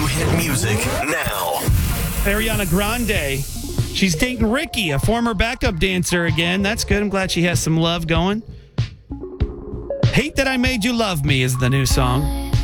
New hit music now. Ariana Grande. She's dating Ricky, a former backup dancer again. That's good. I'm glad she has some love going. Hate That I Made You Love Me is the new song.